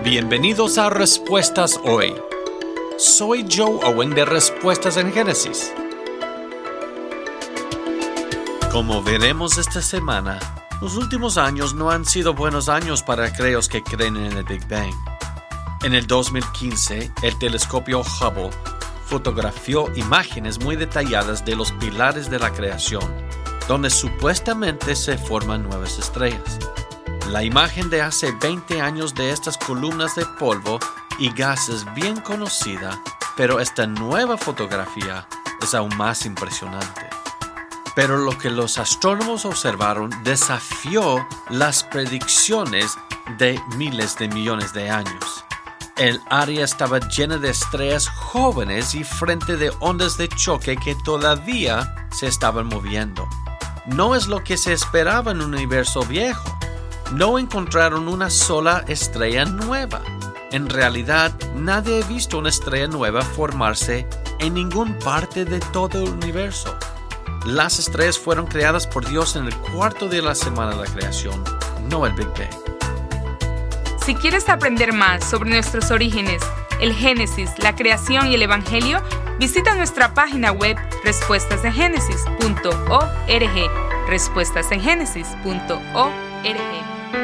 Bienvenidos a Respuestas Hoy. Soy Joe Owen de Respuestas en Génesis. Como veremos esta semana, los últimos años no han sido buenos años para aquellos que creen en el Big Bang. En el 2015, el telescopio Hubble fotografió imágenes muy detalladas de los pilares de la creación, donde supuestamente se forman nuevas estrellas. La imagen de hace 20 años de estas columnas de polvo y gases bien conocida, pero esta nueva fotografía es aún más impresionante. Pero lo que los astrónomos observaron desafió las predicciones de miles de millones de años. El área estaba llena de estrellas jóvenes y frente de ondas de choque que todavía se estaban moviendo. No es lo que se esperaba en un universo viejo. No encontraron una sola estrella nueva. En realidad, nadie ha visto una estrella nueva formarse en ninguna parte de todo el universo. Las estrellas fueron creadas por Dios en el cuarto día de la semana de la creación, no el Big Bang. Si quieres aprender más sobre nuestros orígenes, el Génesis, la creación y el Evangelio, visita nuestra página web respuestasengenesis.org. respuestasengenesis.org.